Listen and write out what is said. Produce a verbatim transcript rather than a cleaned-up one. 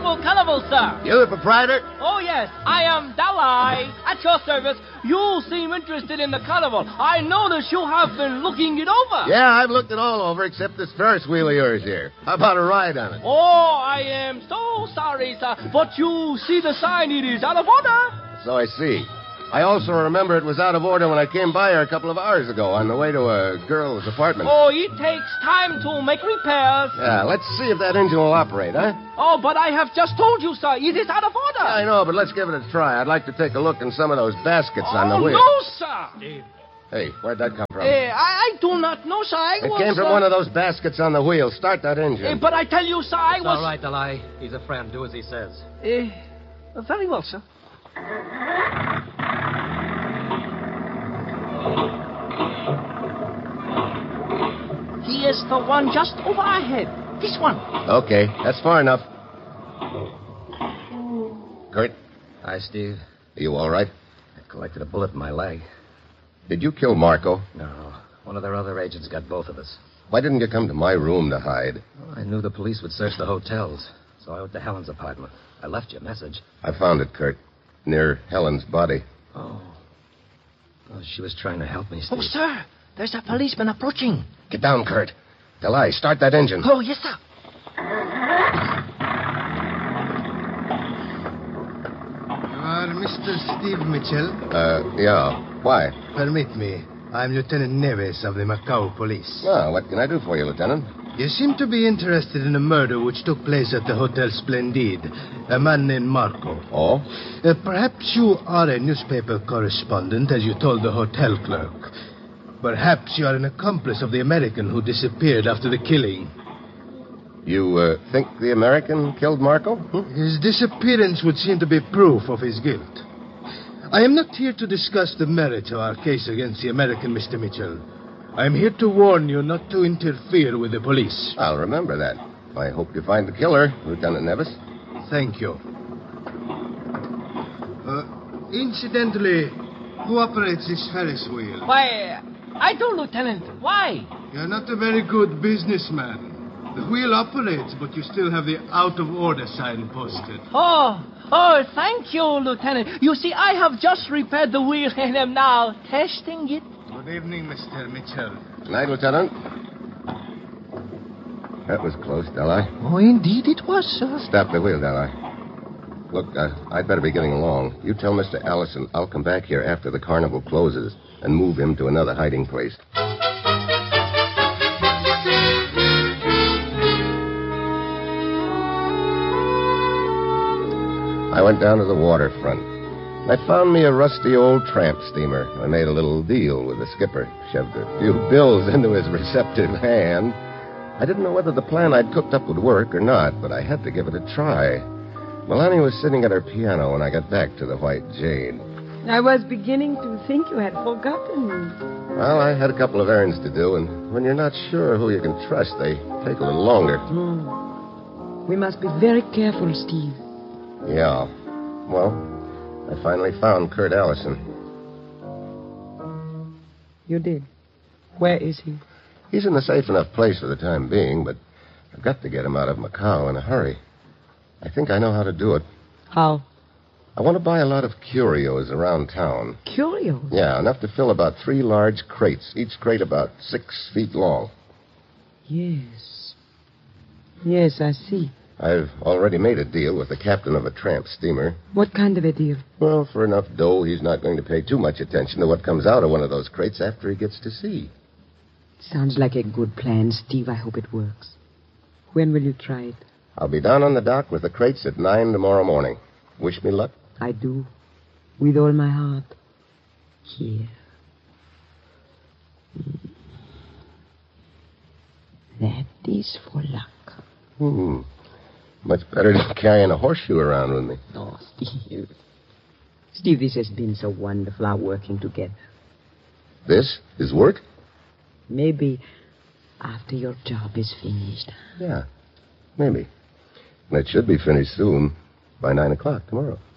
Carnival Carnival, sir. You the proprietor? Oh, yes. I am Dalai. At your service. You seem interested in the carnival. I notice you have been looking it over. Yeah, I've looked it all over except this Ferris wheel of yours here. How about a ride on it? Oh, I am so sorry, sir. But you see the sign. It is out of order. So I see. I also remember it was out of order when I came by here a couple of hours ago on the way to a girl's apartment. Oh, it takes time to make repairs. Yeah, let's see if that engine will operate, huh? Oh, but I have just told you, sir. It is out of order. Yeah, I know, but let's give it a try. I'd like to take a look in some of those baskets oh, on the wheel. no, sir. Steve. Hey, where'd that come from? Eh, I, I do not know, sir. I it was, came from uh, one of those baskets on the wheel. Start that engine. Eh, but I tell you, sir, I It's was... all right, Dalai. He's a friend. Do as he says. Eh, very well, sir. He is the one just over our head. This one. Okay, that's far enough. Kurt, Hi, Steve. are you all right? I collected a bullet in my leg. Did you kill Marco? No. One of their other agents got both of us. Why didn't you come to my room to hide? Well, I knew the police would search the hotels, so I went to Helen's apartment. I left you a message. I found it, Kurt, near Helen's body. Oh. Well, she was trying to help me, Steve. Oh, sir. There's a policeman approaching. Get down, Kurt. Delay, start that engine. Oh, yes, sir. You are Mister Steve Mitchell? Uh, yeah. Why? Permit me. I'm Lieutenant Neves of the Macau Police. Well, what can I do for you, Lieutenant? You seem to be interested in a murder which took place at the Hotel Splendide. A man named Marco. Oh? Uh, perhaps you are a newspaper correspondent, as you told the hotel clerk. Perhaps you are an accomplice of the American who disappeared after the killing. You uh, think the American killed Marco? Hmm? His disappearance would seem to be proof of his guilt. I am not here to discuss the merits of our case against the American, Mister Mitchell. I am here to warn you not to interfere with the police. I'll remember that. I hope you find the killer, Lieutenant Nevis. Thank you. Uh, incidentally, who operates this Ferris wheel? Why, I do, Lieutenant. Why? You're not a very good businessman. The wheel operates, but you still have the out-of-order sign posted. Oh, oh, thank you, Lieutenant. You see, I have just repaired the wheel and am now testing it. Good evening, Mister Mitchell. Good night, Lieutenant. That was close, Delay. Oh, indeed it was, sir. Stop the wheel, Delay. Look, uh, I'd better be getting along. You tell Mister Allison I'll come back here after the carnival closes and move him to another hiding place. I went down to the waterfront. I found me a rusty old tramp steamer. I made a little deal with the skipper, shoved a few bills into his receptive hand. I didn't know whether the plan I'd cooked up would work or not, but I had to give it a try. Melanie was sitting at her piano when I got back to the White Jade. I was beginning to think you had forgotten me. Well, I had a couple of errands to do, and when you're not sure who you can trust, they take a little longer. Mm. We must be very careful, Steve. Yeah. Well, I finally found Kurt Allison. You did? Where is he? He's in a safe enough place for the time being, but I've got to get him out of Macau in a hurry. I think I know how to do it. How? I want to buy a lot of curios around town. Curios? Yeah, enough to fill about three large crates, each crate about six feet long. Yes. Yes, I see. I've already made a deal with the captain of a tramp steamer. What kind of a deal? Well, for enough dough, he's not going to pay too much attention to what comes out of one of those crates after he gets to sea. Sounds like a good plan, Steve. I hope it works. When will you try it? I'll be down on the dock with the crates at nine tomorrow morning. Wish me luck? I do. With all my heart. Here. Mm. That is for luck. Hmm. Much better than carrying a horseshoe around with me. Oh, Steve. Steve, this has been so wonderful, our working together. This is work? Maybe after your job is finished. Yeah, maybe. And it should be finished soon, by nine o'clock tomorrow.